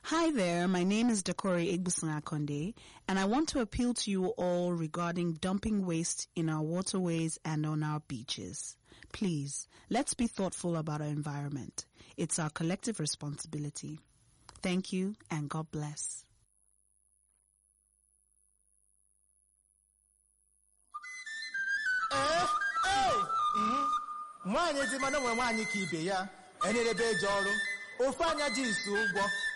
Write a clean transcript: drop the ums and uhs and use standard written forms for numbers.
Hi there, my name is Dakori Igbusangakonde, and I want to appeal to you all regarding dumping waste in our waterways and on our beaches. Please, let's be thoughtful about our environment. It's our collective responsibility. Thank you, and God bless. Nwaanyị dị mana nwe nwaanyị ka ibe ya enyerebe eji ọrụ ofe anya ji isu ụgwọ